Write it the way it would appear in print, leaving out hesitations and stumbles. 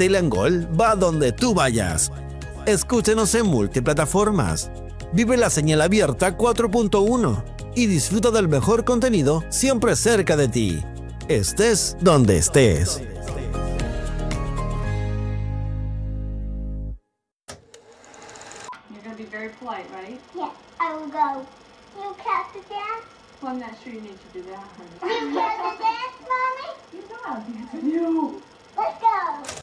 Tele and Gold va donde tú vayas. Escúchenos en multiplataformas. Vive la señal abierta 4.1 y disfruta del mejor contenido siempre cerca de ti. Estés donde estés. You're going to be very polite, right? Yeah, I will go. You catch the dance? Well, I'm not sure you need to do that, honey. You catch the dance, Mommy? You know I'll dance with you. Let's go.